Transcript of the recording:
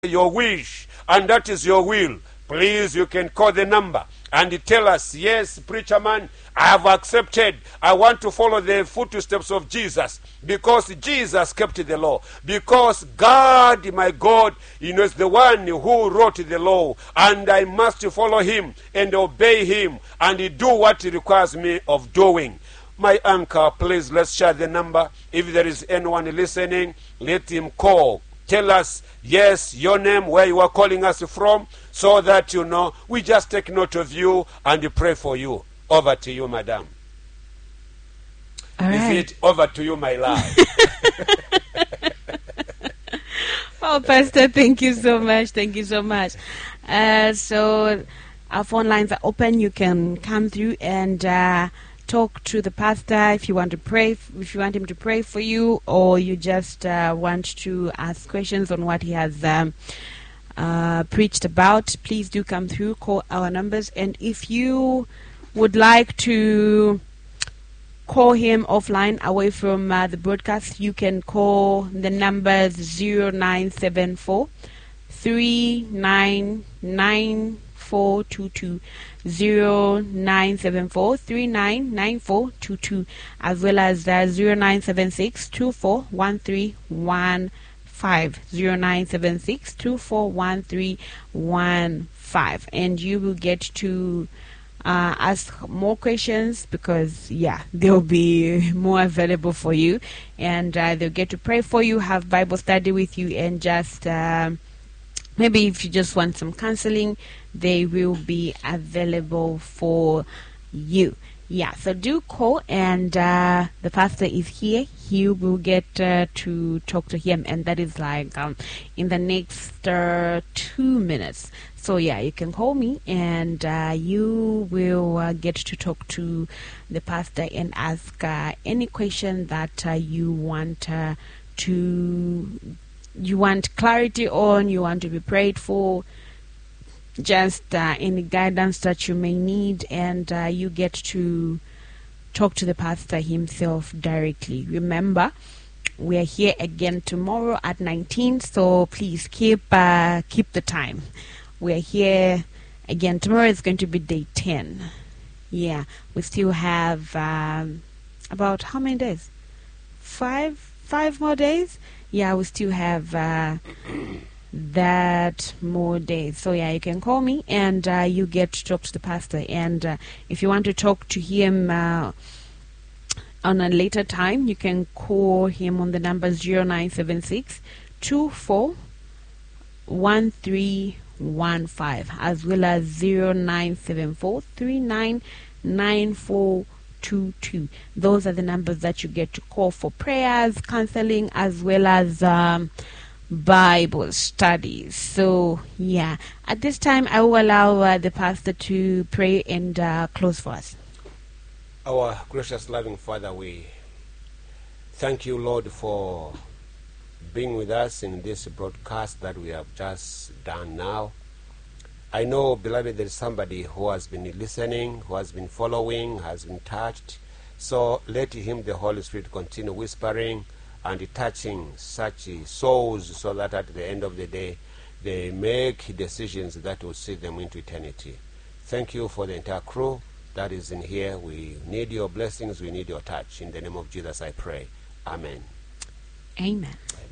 your wish, and that is your will, please, you can call the number and tell us, yes, preacher man, I have accepted. I want to follow the footsteps of Jesus, because Jesus kept the law. Because God, my God, is the one who wrote the law, and I must follow him and obey him and do what he requires me of doing. My anchor, please, let's share the number. If there is anyone listening, let him call. Tell us, yes, your name, where you are calling us from, so that we just take note of you and pray for you. Over to you, madam. All right. Is it over to you, my love? Oh, Pastor, thank you so much. Thank you so much. So our phone lines are open. You can come through and talk to the pastor if you want to pray, if you want him to pray for you, or you just want to ask questions on what he has preached about. Please do come through, call our numbers, and if you would like to call him offline away from the broadcast, you can call the numbers 0974 399422, 0974 399422, as well as 0976 241315, 0976 241315, and you will get to ask more questions, because they'll be more available for you, and they'll get to pray for you, have Bible study with you, and just maybe if you just want some counseling, they will be available for you. So do call, and the pastor is here. He will get to talk to him, and that is like in the next 2 minutes. So you can call me, and you will get to talk to the pastor and ask any question that you want clarity on, you want to be prayed for, just any guidance that you may need, and you get to talk to the pastor himself directly. Remember, we are here again tomorrow at 19, so please keep the time. We are here again tomorrow. It's going to be day 10. We still have about how many days? Five more days. We still have that more days. So you can call me, and you get to talk to the pastor. And if you want to talk to him on a later time, you can call him on the number 0976 241315, as well as 0974 399422. Those are the numbers that you get to call for prayers, counseling, as well as Bible studies. So at this time I will allow the pastor to pray and close for us. Our gracious loving Father, we thank you, Lord, for being with us in this broadcast that we have just done now. I know, beloved, there is somebody who has been listening, who has been following, has been touched. So let him, the Holy Spirit, continue whispering and touching such souls, so that at the end of the day they make decisions that will see them into eternity. Thank you for the entire crew that is in here. We need your blessings, we need your touch. In the name of Jesus I pray. Amen. Amen. Amen.